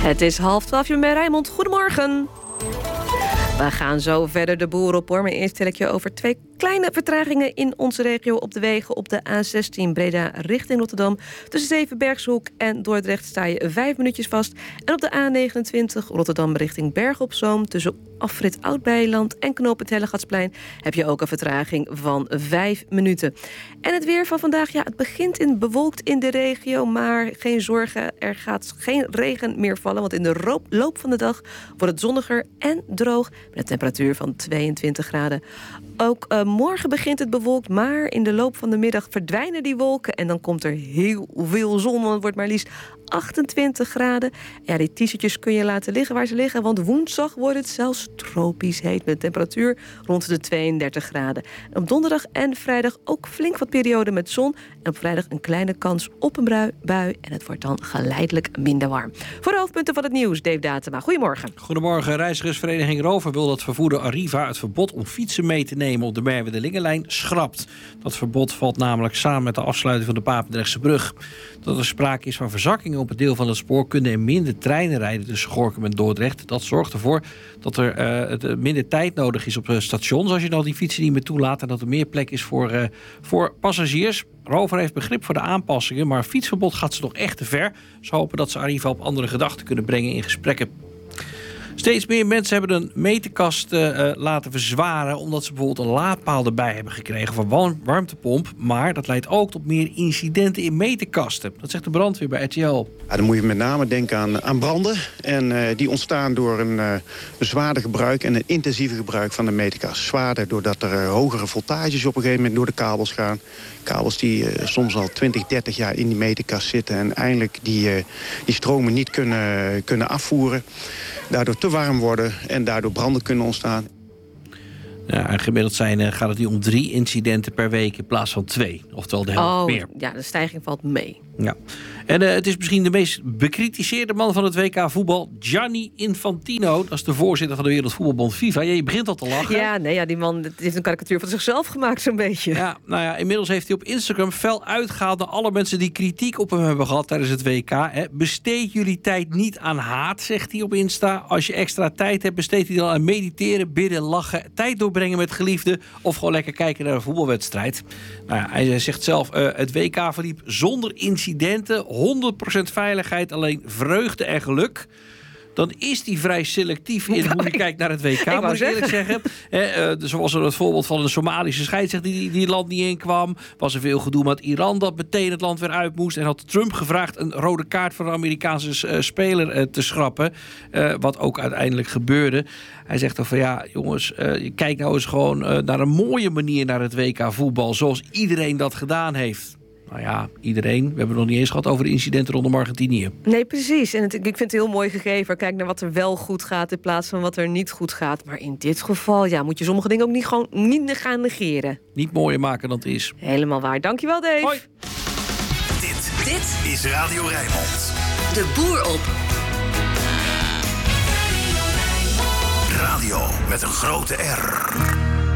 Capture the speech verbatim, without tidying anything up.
Het is half twaalf, je bent bij Rijnmond. Goedemorgen. We gaan zo verder de boer op, hoor. Maar eerst tel ik je over twee kleine vertragingen in onze regio op de wegen. Op de A zestien Breda richting Rotterdam. Tussen Zevenbergshoek en Dordrecht sta je vijf minuutjes vast. En op de A negenentwintig Rotterdam richting Bergen op Zoom. Tussen afrit Oud-Beijerland en knooppunt Hellegatsplein heb je ook een vertraging van vijf minuten. En het weer van vandaag, ja, het begint in bewolkt in de regio. Maar geen zorgen, er gaat geen regen meer vallen. Want in de loop van de dag wordt het zonniger en droog. Met een temperatuur van tweeëntwintig graden. Ook uh, morgen begint het bewolkt, maar in de loop van de middag verdwijnen die wolken. En dan komt er heel veel zon, want het wordt maar liefst achtentwintig graden. Ja, die t-shirtjes kun je laten liggen waar ze liggen. Want woensdag wordt het zelfs tropisch heet. Met een temperatuur rond de tweeëndertig graden. En op donderdag en vrijdag ook flink wat perioden met zon. En op vrijdag een kleine kans op een brui, bui. En het wordt dan geleidelijk minder warm. Voor de hoofdpunten van het nieuws, Dave Datema. Goedemorgen. Goedemorgen. Reizigersvereniging Rover wil dat vervoerder Arriva het verbod om fietsen mee te nemen op de Merwede-Lingenlijn schrapt. Dat verbod valt namelijk samen met de afsluiting van de Papendrechtse brug. Dat er sprake is van verzakkingen op het deel van het spoor kunnen er minder treinen rijden tussen Gorinchem en Dordrecht. Dat zorgt ervoor dat er uh, het minder tijd nodig is op de stations als je dan die fietsen niet meer toelaat en dat er meer plek is voor, uh, voor passagiers. Rover heeft begrip voor de aanpassingen, maar fietsverbod gaat ze nog echt te ver. Ze hopen dat ze Arriva op andere gedachten kunnen brengen in gesprekken. Steeds meer mensen hebben een meterkast uh, laten verzwaren omdat ze bijvoorbeeld een laadpaal erbij hebben gekregen voor warm, warmtepomp. Maar dat leidt ook tot meer incidenten in meterkasten. Dat zegt de brandweer bij R T L. Ja, dan moet je met name denken aan, aan branden. En uh, die ontstaan door een, uh, een zwaarder gebruik en een intensiever gebruik van de meterkast. Zwaarder doordat er uh, hogere voltages op een gegeven moment door de kabels gaan. Kabels die uh, soms al twintig, dertig jaar in die meterkast zitten en eindelijk die, uh, die stromen niet kunnen, kunnen afvoeren. Daardoor te warm worden en daardoor branden kunnen ontstaan. Ja, en gemiddeld zijn, uh, gaat het hier om drie incidenten per week in plaats van twee. Oftewel de helft oh, meer. Ja, de stijging valt mee. Ja. En uh, het is misschien de meest bekritiseerde man van het W K voetbal, Gianni Infantino. Dat is de voorzitter van de Wereldvoetbalbond FIFA. Ja, je begint al te lachen. Ja, nee, ja, die man heeft een karikatuur van zichzelf gemaakt zo'n beetje. Ja, nou ja, inmiddels heeft hij op Instagram fel uitgehaald naar alle mensen die kritiek op hem hebben gehad tijdens het W K. Hè. Besteed jullie tijd niet aan haat, zegt hij op Insta. Als je extra tijd hebt, besteed hij dan aan mediteren, bidden, lachen, tijd doorbrengen met geliefden of gewoon lekker kijken naar een voetbalwedstrijd. Nou ja, hij zegt zelf, uh, het W K verliep zonder incidenten, honderd procent veiligheid, alleen vreugde en geluk. Dan is hij vrij selectief in hoe hij kijkt naar het W K, ik moet ik eerlijk zeggen. He, uh, zoals er het voorbeeld van een Somalische scheidsrechter die, die land niet inkwam. Was er veel gedoe met Iran dat meteen het land weer uit moest. En had Trump gevraagd een rode kaart voor een Amerikaanse uh, speler uh, te schrappen. Uh, wat ook uiteindelijk gebeurde. Hij zegt dan van ja, jongens, uh, kijk nou eens gewoon uh, naar een mooie manier naar het W K voetbal. Zoals iedereen dat gedaan heeft. Nou ja, iedereen. We hebben het nog niet eens gehad over de incidenten rondom Argentinië. Nee, precies. En het, ik vind het heel mooi gegeven. Kijk naar wat er wel goed gaat in plaats van wat er niet goed gaat. Maar in dit geval, ja, moet je sommige dingen ook niet gewoon niet gaan negeren. Niet mooier maken dan het is. Helemaal waar. Dankjewel, Dave. Hoi. Dit, dit is Radio Rijnmond. De boer op. Radio met een grote R.